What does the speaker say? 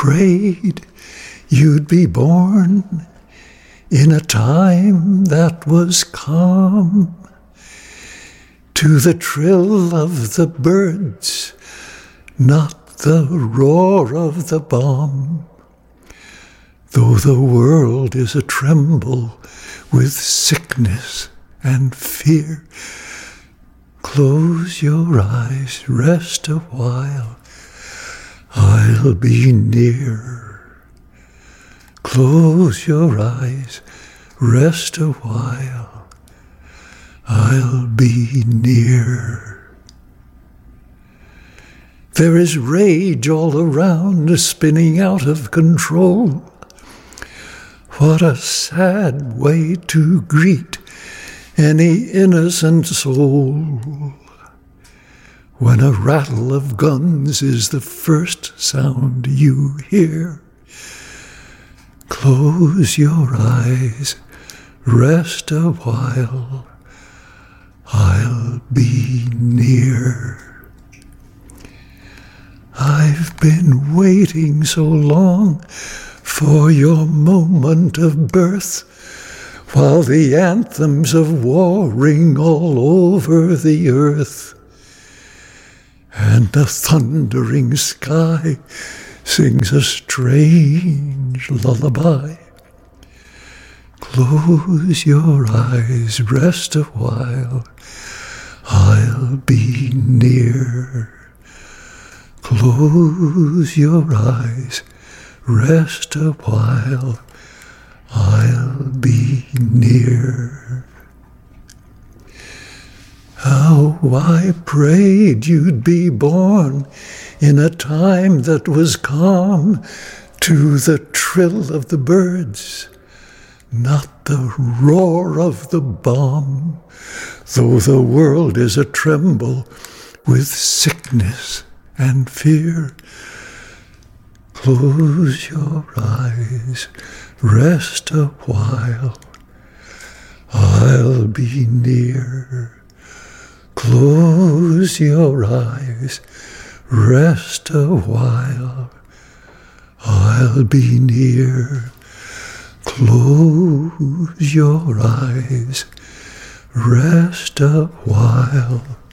prayed you'd be born in a time that was calm, to the trill of the birds, not the roar of the bomb. Though the world is a-tremble with sickness and fear, close your eyes, rest a while, I'll be near. Close your eyes, rest a while, I'll be near. There is rage all around, spinning out of control. What a sad way to greet any innocent soul, when a rattle of guns is the first sound you hear. Close your eyes, rest a while, I'll be near. I've been waiting so long for your moment of birth, while the anthems of war ring all over the earth, and the thundering sky sings a strange lullaby. Close your eyes, rest a while, I'll be near. Close your eyes, rest a while, I'll be near. How I prayed you'd be born in a time that was calm, to the trill of the birds, not the roar of the bomb. Though the world is a-tremble with sickness and fear, close your eyes, rest a while, I'll be near. Close your eyes, rest a while, I'll be near. Close your eyes, rest a while,